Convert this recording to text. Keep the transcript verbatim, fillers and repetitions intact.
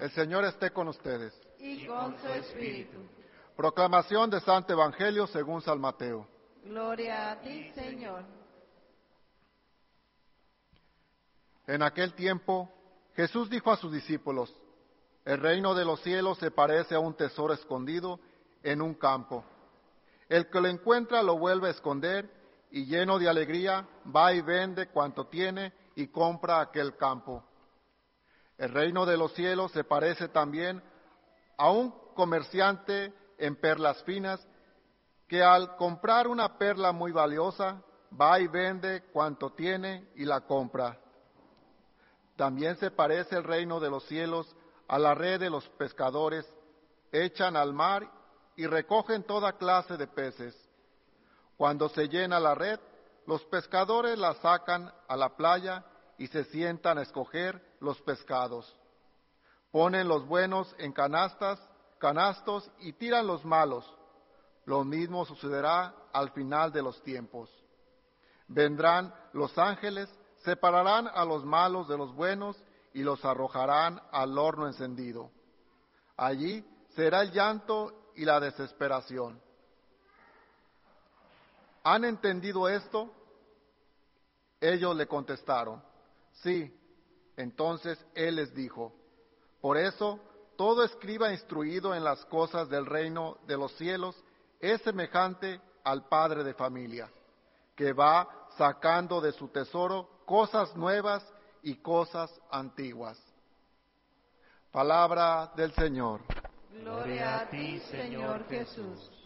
El Señor esté con ustedes. Y con su espíritu. Proclamación del Santo Evangelio según San Mateo. Gloria a ti, Señor. En aquel tiempo, Jesús dijo a sus discípulos: el reino de los cielos se parece a un tesoro escondido en un campo. El que lo encuentra lo vuelve a esconder y, lleno de alegría, va y vende cuanto tiene y compra aquel campo. El reino de los cielos se parece también a un comerciante en perlas finas que, al comprar una perla muy valiosa, va y vende cuanto tiene y la compra. También se parece el reino de los cielos a la red de los pescadores. Echan al mar y recogen toda clase de peces. Cuando se llena la red, los pescadores la sacan a la playa y se sientan a escoger los pescados. Ponen los buenos en canastas, canastos y tiran los malos. Lo mismo sucederá al final de los tiempos. Vendrán los ángeles, separarán a los malos de los buenos y los arrojarán al horno encendido. Allí será el llanto y la desesperación. ¿Han entendido esto? Ellos le contestaron: sí. Entonces él les dijo: por eso, todo escriba instruido en las cosas del reino de los cielos es semejante al padre de familia, que va sacando de su tesoro cosas nuevas y cosas antiguas. Palabra del Señor. Gloria a ti, Señor Jesús.